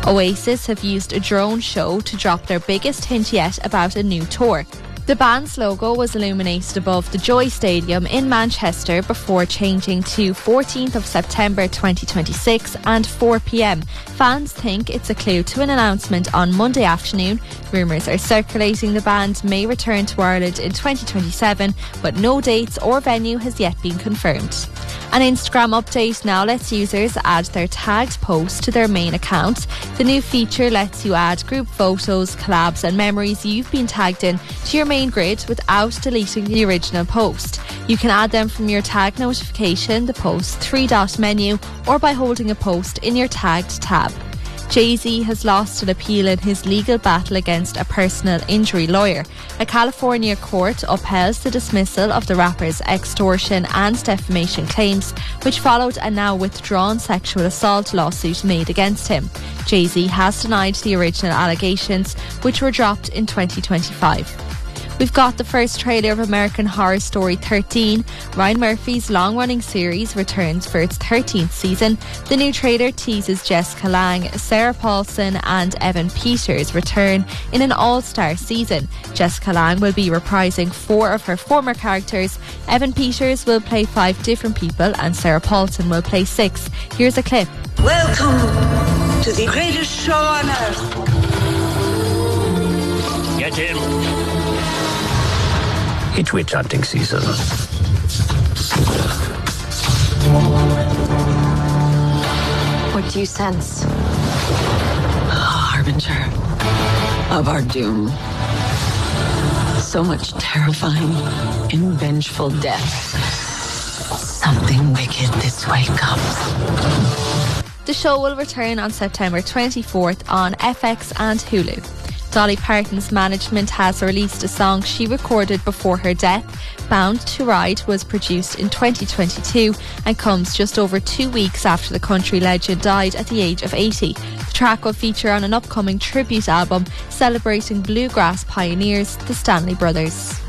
Oasis have used a drone show to drop their biggest hint yet about a new tour. The band's logo was illuminated above the Joy Stadium in Manchester before changing to 14th of September 2026 and 4 p.m. Fans think it's a clue to an announcement on Monday afternoon. Rumours are circulating the band may return to Ireland in 2027, but no dates or venue has yet been confirmed. An Instagram update now lets users add their tagged post to their main account. The new feature lets you add group photos, collabs and memories you've been tagged in to your main grid without deleting the original post. You can add them from your tag notification, the post 3-dot menu, or by holding a post in your tagged tab. Jay-Z has lost an appeal in his legal battle against a personal injury lawyer. A California court upheld the dismissal of the rapper's extortion and defamation claims, which followed a now withdrawn sexual assault lawsuit made against him. Jay-Z has denied the original allegations, which were dropped in 2025. We've got the first trailer of American Horror Story 13. Ryan Murphy's long-running series returns for its 13th season. The new trailer teases Jessica Lange, Sarah Paulson and Evan Peters return in an all-star season. Jessica Lange will be reprising 4 of her former characters. Evan Peters will play 5 different people and Sarah Paulson will play 6. Here's a clip. Welcome to the greatest show on earth. Get him. It's witch hunting season. What do you sense? A harbinger of our doom. So much terrifying and vengeful death. Something wicked this way comes. The show will return on September 24th on FX and Hulu. Dolly Parton's management has released a song she recorded before her death. Bound to Ride was produced in 2022 and comes just over 2 weeks after the country legend died at the age of 80. The track will feature on an upcoming tribute album celebrating bluegrass pioneers, the Stanley Brothers.